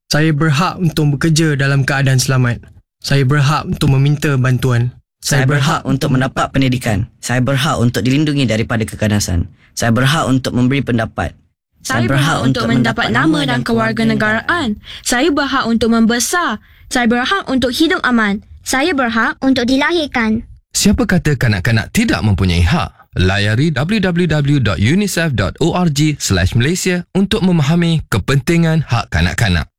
Saya berhak untuk bekerja dalam keadaan selamat. Saya berhak untuk meminta bantuan. Saya berhak untuk mendapat pendidikan. Saya berhak untuk dilindungi daripada keganasan. Saya berhak untuk memberi pendapat. Saya berhak untuk mendapat nama dan kewarganegaraan. Saya berhak untuk membesar. Saya berhak untuk hidup aman. Saya berhak untuk dilahirkan. Siapa kata kanak-kanak tidak mempunyai hak? Layari www.unicef.org/Malaysia untuk memahami kepentingan hak kanak-kanak.